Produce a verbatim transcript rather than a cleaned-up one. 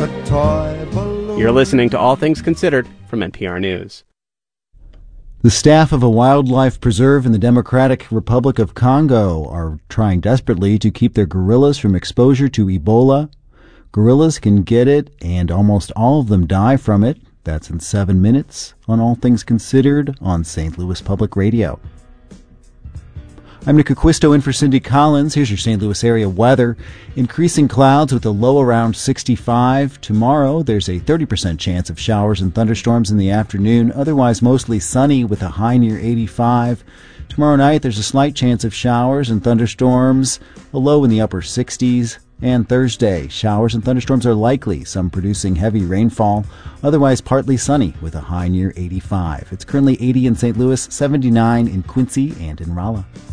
a toy balloon. You're listening to All Things Considered from N P R News. The staff of a wildlife preserve in the Democratic Republic of Congo are trying desperately to keep their gorillas from exposure to Ebola. Gorillas can get it, and almost all of them die from it. That's in seven minutes on All Things Considered on Saint Louis Public Radio. I'm Nick Acquisto in for Cindy Collins. Here's your Saint Louis area weather. Increasing clouds with a low around sixty-five. Tomorrow, there's a thirty percent chance of showers and thunderstorms in the afternoon. Otherwise, mostly sunny with a high near eighty-five. Tomorrow night, there's a slight chance of showers and thunderstorms, a low in the upper sixties. And Thursday, showers and thunderstorms are likely, some producing heavy rainfall. Otherwise, partly sunny with a high near eighty-five. It's currently eighty in Saint Louis, seventy-nine in Quincy and in Rolla.